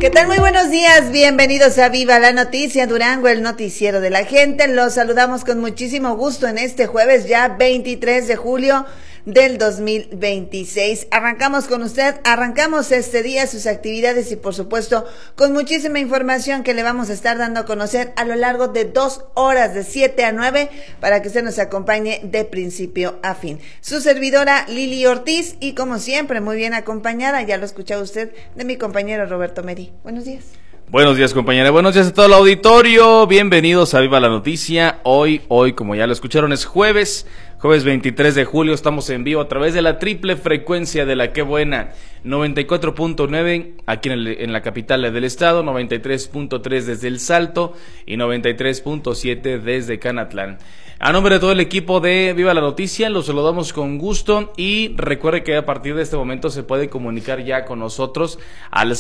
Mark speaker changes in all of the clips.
Speaker 1: ¿Qué tal? Muy buenos días, bienvenidos a Viva la Noticia Durango, el noticiero de la gente. Los saludamos con muchísimo gusto en este jueves ya 23 de julio del 2026. Arrancamos con usted, arrancamos este día sus actividades y por supuesto con muchísima información que le vamos a estar dando a conocer a lo largo de 2 horas de 7 a 9 para que usted nos acompañe de principio a fin. Su servidora Lili Ortiz y como siempre muy bien acompañada, ya lo escuchaba usted, de mi compañero Roberto Meri. Buenos días.
Speaker 2: Buenos días, compañera. Buenos días a todo el auditorio. Bienvenidos a Viva la Noticia. Hoy, como ya lo escucharon, es jueves 23 de julio. Estamos en vivo a través de la triple frecuencia de la Qué Buena, 94.9 aquí en la capital del estado, 93.3 desde El Salto y 93.7 desde Canatlán. A nombre de todo el equipo de Viva la Noticia, los saludamos con gusto y recuerde que a partir de este momento se puede comunicar ya con nosotros al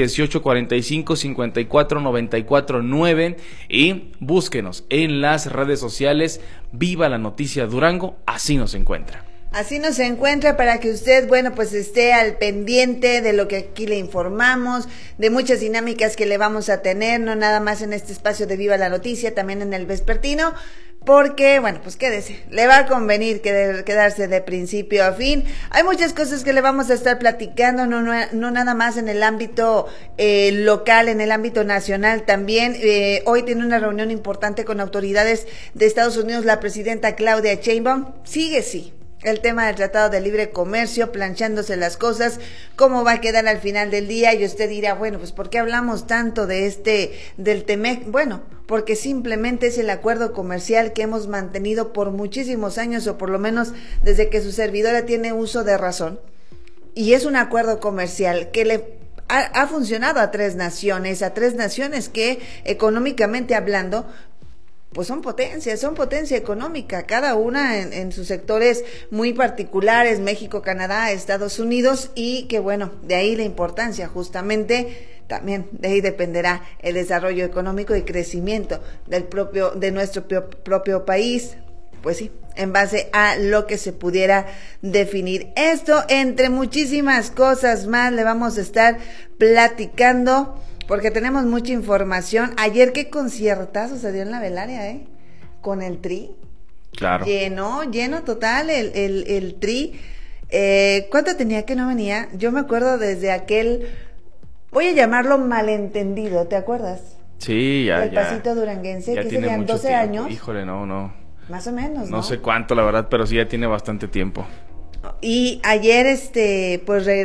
Speaker 2: 618-45-54-94-9 y búsquenos en las redes sociales Viva la Noticia Durango, así nos encuentra.
Speaker 1: Así nos encuentra para que usted, bueno, pues esté al pendiente de lo que aquí le informamos, de muchas dinámicas que le vamos a tener, no nada más en este espacio de Viva la Noticia, también en el vespertino, porque, bueno, pues quédese, le va a convenir quedarse de principio a fin. Hay muchas cosas que le vamos a estar platicando, no nada más en el ámbito local, en el ámbito nacional también. Hoy tiene una reunión importante con autoridades de Estados Unidos, la presidenta Claudia Sheinbaum. Sigue, sí, el tema del Tratado de Libre Comercio, planchándose las cosas, cómo va a quedar al final del día, y usted dirá, bueno, pues ¿por qué hablamos tanto del TEMEC? Bueno, porque simplemente es el acuerdo comercial que hemos mantenido por muchísimos años, o por lo menos desde que su servidora tiene uso de razón, y es un acuerdo comercial que le ha funcionado a tres naciones que económicamente hablando, pues son potencia económica, cada una en sus sectores muy particulares, México, Canadá, Estados Unidos, y que bueno, de ahí la importancia justamente, también de ahí dependerá el desarrollo económico y crecimiento de nuestro propio país, pues sí, en base a lo que se pudiera definir. Esto, entre muchísimas cosas más, le vamos a estar platicando, porque tenemos mucha información. Ayer qué conciertazo se dio en la Velaria, con el Tri.
Speaker 2: Claro.
Speaker 1: Lleno total el Tri. ¿Cuánto tenía que no venía? Yo me acuerdo desde aquel, voy a llamarlo malentendido, ¿te acuerdas?
Speaker 2: Sí, ya.
Speaker 1: El pasito duranguense,
Speaker 2: ya
Speaker 1: que
Speaker 2: tiene
Speaker 1: serían
Speaker 2: mucho
Speaker 1: 12
Speaker 2: tiempo.
Speaker 1: años.
Speaker 2: Híjole, no.
Speaker 1: Más o menos, ¿no?
Speaker 2: No sé cuánto, la verdad, pero sí ya tiene bastante tiempo.
Speaker 1: Y ayer, pues